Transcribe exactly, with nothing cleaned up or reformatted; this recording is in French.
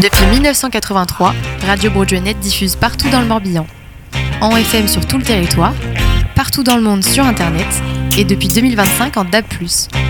Depuis dix-neuf cent quatre-vingt-trois, Radio Bourdieu-Net diffuse partout dans le Morbihan. En F M sur tout le territoire, partout dans le monde sur Internet et depuis deux mille vingt-cinq en D A B plus.